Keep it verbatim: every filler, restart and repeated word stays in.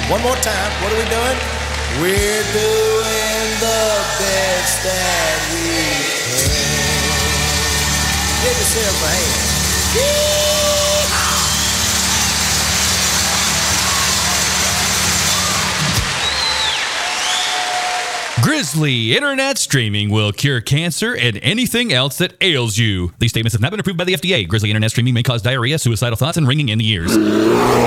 One more time. What are we doing? We're doing the best that we can. Give yourself a hand. Yee-haw! Grizzly Internet Streaming will cure cancer and anything else that ails you. These statements have not been approved by the F D A. Grizzly Internet Streaming may cause diarrhea, suicidal thoughts, and ringing in the ears.